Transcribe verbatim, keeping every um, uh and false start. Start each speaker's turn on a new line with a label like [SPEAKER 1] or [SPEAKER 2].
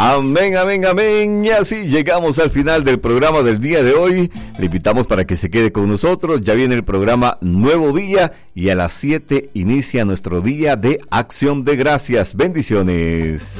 [SPEAKER 1] Amén, amén, amén. Y así llegamos al final del programa del día de hoy. Le invitamos para que se quede con nosotros. Ya viene el programa Nuevo Día y a las siete inicia nuestro día de Acción de Gracias. Bendiciones.